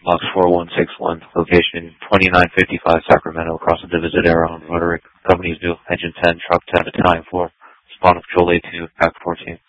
Box 4161, location 2955 Sacramento, across the Visit Arrow on Roderick. Company's new engine 10, truck 10 to 94. Spawn of Control A2, back 14.